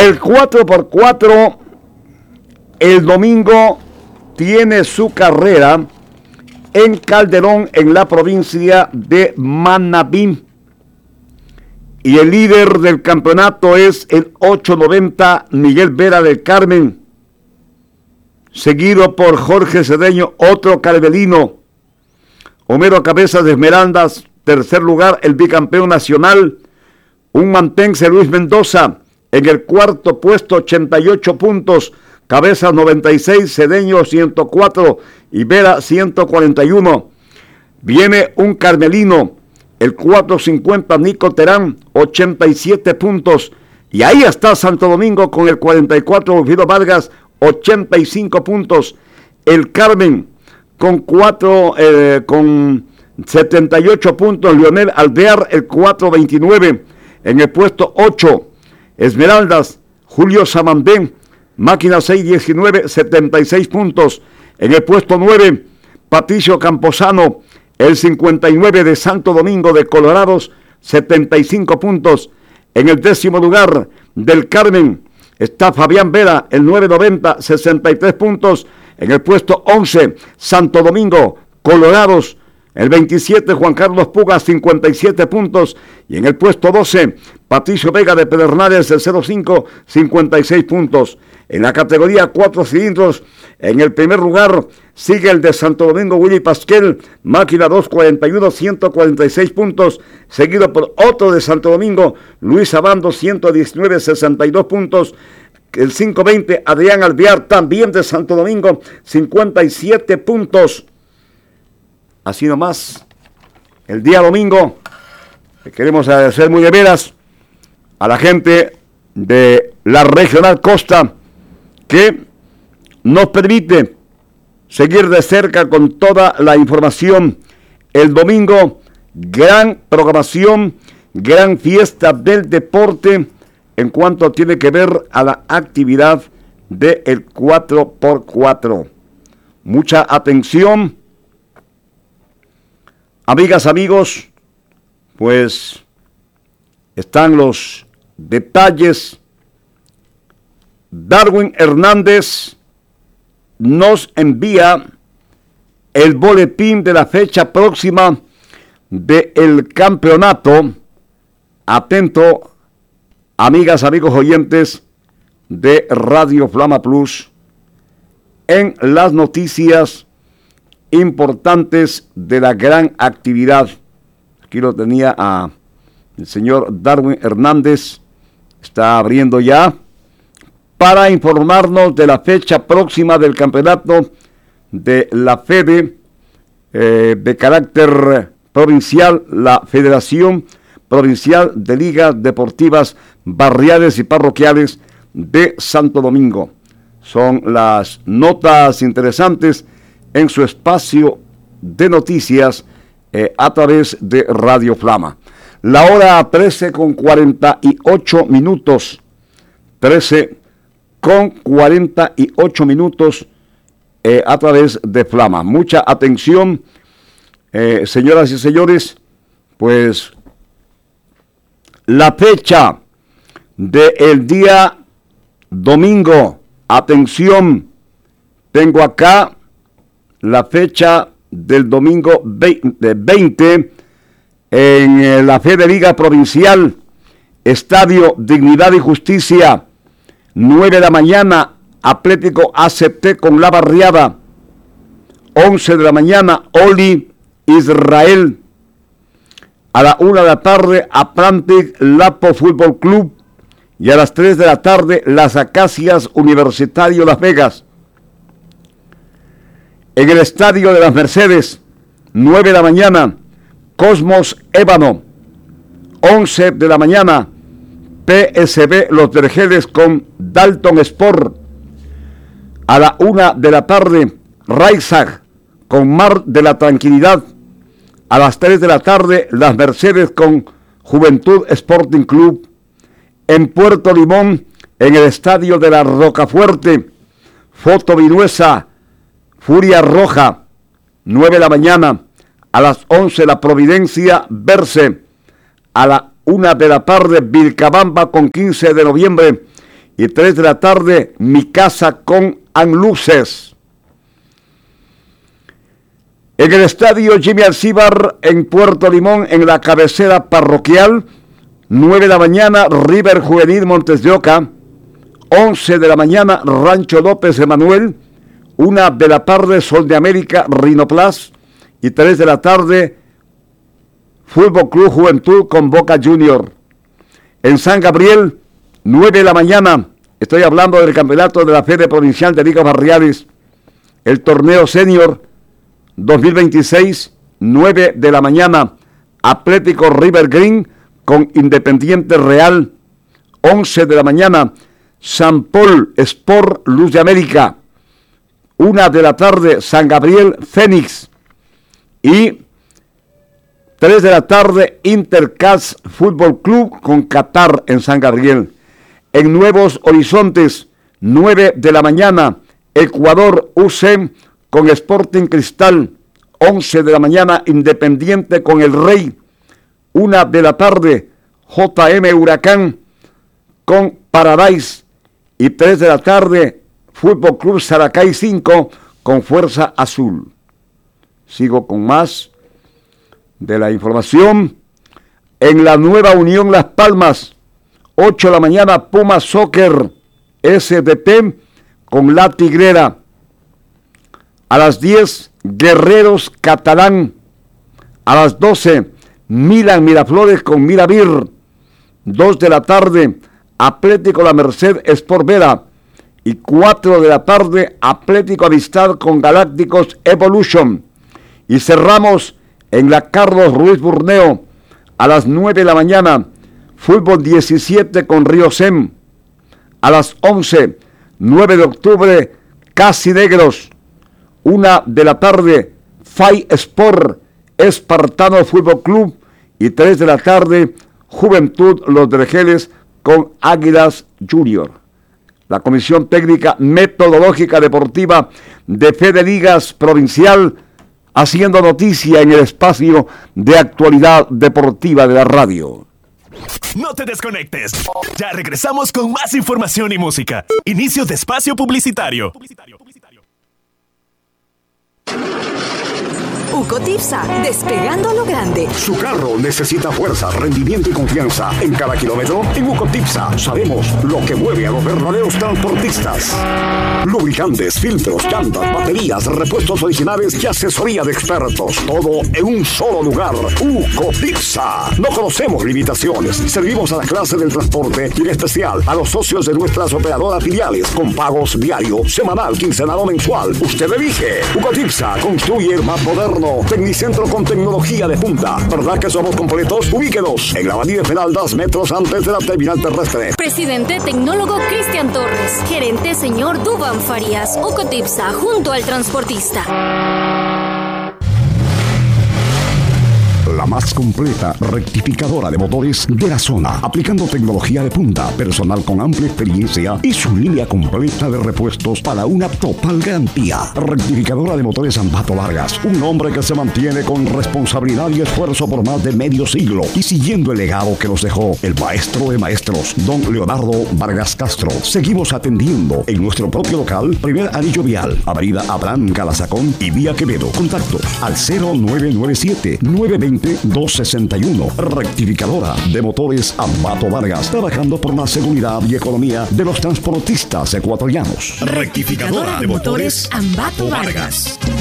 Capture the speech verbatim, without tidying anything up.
El cuatro por cuatro el domingo tiene su carrera en Calderón, en la provincia de Manabí. Y el líder del campeonato es el ocho noventa Miguel Vera del Carmen, seguido por Jorge Cedeño, otro carmelino. Homero Cabezas de Esmeraldas, tercer lugar, el bicampeón nacional. Un mantense, Luis Mendoza, en el cuarto puesto, ochenta y ocho puntos. Cabezas noventa y seis, Cedeño ciento cuatro y Vera ciento cuarenta y uno. Viene un carmelino, el cuatro cincuenta, Nico Terán, ochenta y siete puntos. Y ahí está Santo Domingo con el cuarenta y cuatro, Rufino Vargas, ochenta y cinco puntos. El Carmen con cuatro, eh, con setenta y ocho puntos. Leonel Alvear, el cuatro veintinueve. En el puesto ocho, Esmeraldas, Julio Samandén, Máquina seis diecinueve, setenta y seis puntos. En el puesto nueve, Patricio Camposano, el cincuenta y nueve de Santo Domingo de Colorados, setenta y cinco puntos. En el décimo lugar del Carmen está Fabián Vera, el nueve noventa, sesenta y tres puntos. En el puesto once, Santo Domingo, Colorados, el veintisiete, Juan Carlos Puga, cincuenta y siete puntos. Y en el puesto doce, Patricio Vega de Pedernales, el cero cinco, cincuenta y seis puntos. En la categoría cuatro cilindros, en el primer lugar, sigue el de Santo Domingo, Willy Pasquel, Máquina dos cuarenta y uno, ciento cuarenta y seis puntos, seguido por otro de Santo Domingo, Luis Abando, ciento diecinueve, sesenta y dos puntos. El cinco veinte, Adrián Alvear, también de Santo Domingo, cincuenta y siete puntos. Así nomás, el día domingo, queremos agradecer muy de veras a la gente de la Regional Costa que nos permite seguir de cerca con toda la información. El domingo, gran programación, gran fiesta del deporte en cuanto tiene que ver a la actividad del cuatro por cuatro. Mucha atención. Amigas, amigos, pues están los detalles. Darwin Hernández nos envía el boletín de la fecha próxima del campeonato. Atento, amigas, amigos oyentes de Radio Flama Plus, en las noticias importantes de la gran actividad. Aquí lo tenía a el señor Darwin Hernández, está abriendo ya para informarnos de la fecha próxima del campeonato de la FEDE eh, de carácter provincial, la Federación Provincial de Ligas Deportivas Barriales y Parroquiales de Santo Domingo. Son las notas interesantes en su espacio de noticias eh, a través de Radio Flama. La hora trece con cuarenta y ocho minutos. trece con cuarenta y ocho minutos eh, a través de Flama. Mucha atención, eh, señoras y señores, pues la fecha del día domingo. Atención, tengo acá la fecha del domingo veinte en la Fedeliga Provincial, Estadio Dignidad y Justicia, nueve de la mañana, Atlético A C T con La Barriada, once de la mañana, Oli Israel, a la una de la tarde, Atlantic Lapo Fútbol Club, y a las tres de la tarde, Las Acacias Universitario Las Vegas. En el Estadio de las Mercedes, nueve de la mañana, Cosmos Ébano, once de la mañana, P S B Los Vergeles con Dalton Sport. A la una de la tarde, Raizag con Mar de la Tranquilidad. A las tres de la tarde, Las Mercedes con Juventud Sporting Club. En Puerto Limón, en el Estadio de la Rocafuerte, Foto Vinuesa, Furia Roja, nueve de la mañana. A las once, La Providencia, Verse. A la una de la tarde, Vilcabamba con quince de noviembre. y tres de la tarde, Mi Casa con Anluces. En el estadio Jimmy Alcibar en Puerto Limón, en la cabecera parroquial, nueve de la mañana, River Juvenil Montes de Oca, once de la mañana, Rancho López Emanuel, una de la tarde, Sol de América, Rinoplas, y tres de la tarde, Fútbol Club Juventud con Boca Junior. En San Gabriel, nueve de la mañana, estoy hablando del campeonato de la Fede Provincial de Ligas Barriales, el torneo senior dos mil veintiséis, nueve de la mañana, Atlético River Green con Independiente Real, once de la mañana, San Paul Sport Luz de América, una de la tarde, San Gabriel Fénix, y tres de la tarde, Intercats Fútbol Club con Qatar en San Gabriel. En Nuevos Horizontes, nueve de la mañana, Ecuador U C con Sporting Cristal, once de la mañana, Independiente con El Rey, una de la tarde, J M Huracán con Paradise, y tres de la tarde, Fútbol Club Saracay cinco con Fuerza Azul. Sigo con más de la información. En la Nueva Unión Las Palmas, ocho de la mañana, Puma Soccer S D P con La Tigrera. A las diez, Guerreros Catalán. A las doce, Milan Miraflores con Miravir. dos de la tarde, Atlético La Merced Sport Vera. Y cuatro de la tarde, Atlético Amistad con Galácticos Evolution. Y cerramos en la Carlos Ruiz Burneo, a las nueve de la mañana, Fútbol diecisiete con Río Sem. A las once, nueve de octubre, Casi Negros. una de la tarde, Fai Sport, Espartano Fútbol Club. Y tres de la tarde, Juventud Los Vergeles con Águilas Junior. La Comisión Técnica Metodológica Deportiva de Fede Ligas Provincial, haciendo noticia en el espacio de actualidad deportiva de la radio. No te desconectes. Ya regresamos con más información y música. Inicio de espacio publicitario. Ucotipsa, despegando a lo grande. Su carro necesita fuerza, rendimiento y confianza. En cada kilómetro, en Ucotipsa, sabemos lo que mueve a los verdaderos transportistas. Lubricantes, filtros, llantas, baterías, repuestos originales y asesoría de expertos. Todo en un solo lugar. Ucotipsa. No conocemos limitaciones. Servimos a la clase del transporte y en especial a los socios de nuestras operadoras filiales con pagos diario, semanal, quincenal o mensual. Usted elige. Ucotipsa construye el más moderno Tecnicentro con tecnología de punta. ¿Verdad que somos completos? Ubíquenos en la Avenida Esmeraldas, metros antes de la terminal terrestre. Presidente Tecnólogo Cristian Torres. Gerente señor Dubán Farías. Ucotipsa, junto al transportista. La más completa rectificadora de motores de la zona, aplicando tecnología de punta, personal con amplia experiencia y su línea completa de repuestos para una total garantía. Rectificadora de motores Ambato Vargas, un hombre que se mantiene con responsabilidad y esfuerzo por más de medio siglo y siguiendo el legado que nos dejó el maestro de maestros, don Leonardo Vargas Castro. Seguimos atendiendo en nuestro propio local, primer anillo vial, avenida Abraham Calazacón y vía Quevedo. Contacto al cero nueve nueve siete, nueve dos cero, dos seis uno. Rectificadora de motores Ambato Vargas, trabajando por la seguridad y economía de los transportistas ecuatorianos. Rectificadora de motores Ambato Vargas.